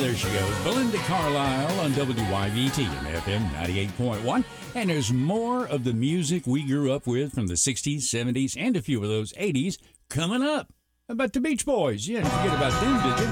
there she goes. Belinda Carlisle on WYVT and FM 98.1. And there's more of the music we grew up with from the 60s, 70s, and a few of those 80s coming up. How about the Beach Boys? You didn't forget about them, did you?